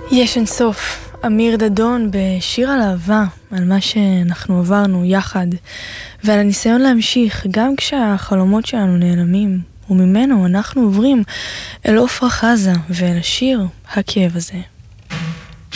יש אינסוף, אמיר דדון בשיר על אהבה, על מה שאנחנו עברנו יחד, ועל הניסיון להמשיך גם כשהחלומות שלנו נעלמים, וממנו אנחנו עוברים אל עופרה חזה ואל השיר הכאב הזה.